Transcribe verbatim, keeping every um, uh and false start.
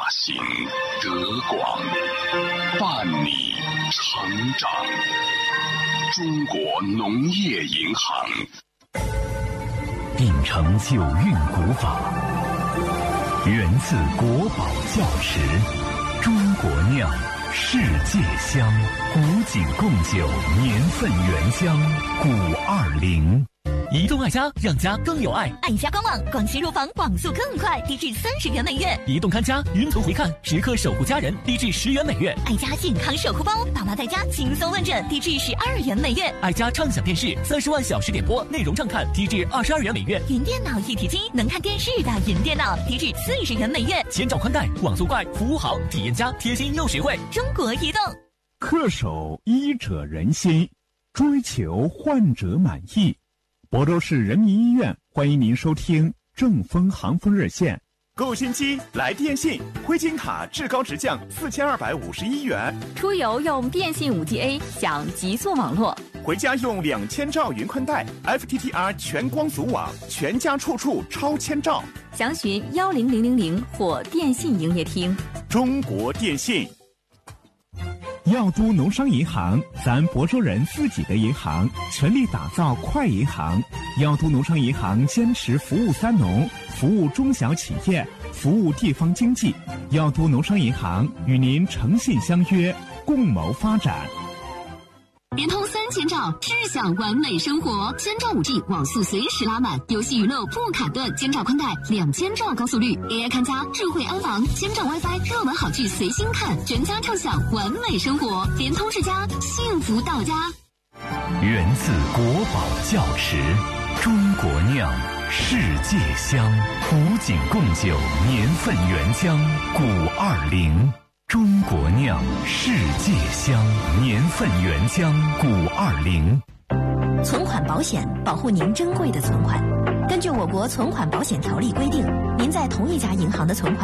行德广，伴你成长。中国农业银行秉承九韵古法，源自国宝窖池，中国酿，世界香，古井贡酒，年份原香，古二零。 移动爱家，让家更有爱。 爱家官网广西入房网速更快，低至三十元每月。 移动看家，云图回看，时刻守护家人，低至十元每月。 爱家健康守护包，爸妈在家轻松问诊，低至十二元每月。 爱家畅享电视，三十万小时点播，内容畅看，低至二十二元每月。 云电脑一体机，能看电视的云电脑，低至四十元每月。 千兆宽带，网速快，服务好，体验佳，贴心又实惠。 中国移动。 恪守医者仁心，追求患者满意。亳州市人民医院欢迎您收听正风行风热线。 购新机来电信，灰金卡至高直降四千二百五十一元。 出游用电信 五 G A 享极速网络， 回家用两千兆云宽带 F T T R 全光组网，全家处处超千兆。 详询幺零零零零或电信营业厅。 中国电信。 药都农商银行，咱亳州人自己的银行，全力打造快银行。药都农商银行坚持服务三农，服务中小企业，服务地方经济。药都农商银行与您诚信相约，共谋发展。 联通三千兆，智享完美生活。千兆五 G 网速随时拉满，游戏娱乐不卡顿。千兆宽带，两千兆高速率 ，A I 看家，智慧安防，千兆 WiFi， 热门好剧随心看，全家畅享完美生活。联通世家，幸福到家。 源自国宝窖池，中国酿，世界香，古井贡酒，年份原香，古二零。中国酿，世界香，年份原香，古二零。 存款保险保护您珍贵的存款。根据我国存款保险条例规定，您在同一家银行的存款